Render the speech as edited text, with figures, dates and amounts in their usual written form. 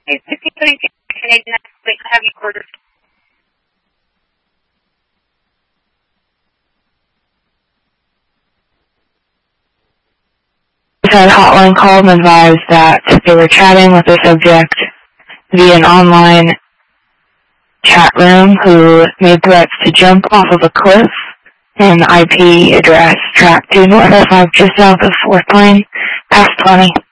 If you couldn't get Canadian, they have you ordered. Had hotline called and advised that they were chatting with the subject via an online chat room who made threats to jump off of a cliff, and IP address tracked to North 5 just south of 4th Lane, past 20.